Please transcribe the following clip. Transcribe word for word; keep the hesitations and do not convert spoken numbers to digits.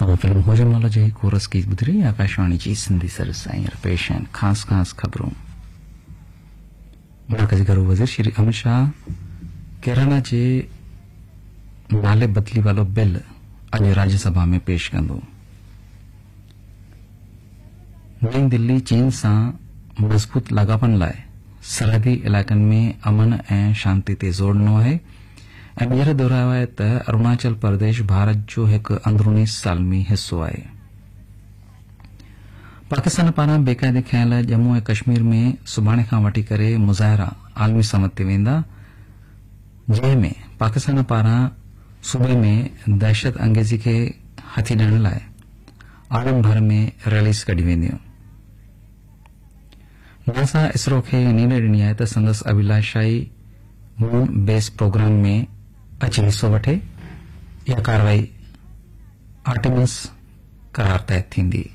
अब फिल्म होजमवाला जी कोरस की बुधरी आकाशवाणी जी सिंधी सर्विस आई पेश आहिनि ख़ास ख़ास ख़बरूं। मर्कज़ी घरू वज़ीर श्री अमित शाह केरला जे नाले बदली वालो बिल अॼु राज्यसभा में पेश कंदो। नई दिल्ली चीन सां मज़बूत लाॻापन लाइ सरहदी इलाइक़नि में अमन ऐं शांति ते ज़ोर ॾिनो आहे ऐं ॿीहर दोहरायो आहे त अरुणाचल प्रदेश भारत जो हिकु अंदरूनी सालमी हिस्सो आहे। पाकिस्तान पारां बेक़ाइदे खयल जम्मू ऐं कश्मीर में सुभाणे खां वठी करे मुज़ाहिरा आलमी सनद ते वेंदा, जंहिं में पाकिस्तान पारां सूबे में दहशत अंगेज़ी खे हथी ॾियण लाइ आलम भर में रैलीज़ कढी वेंदियूं। नासा इसरो खे नीड ॾिनी आहे त संदसि अभिलाषाई मून बेस प्रोग्राम में अची हिस्सो वठे। इहा कार्रवाई आर्टेमिस करार तहत थींदी।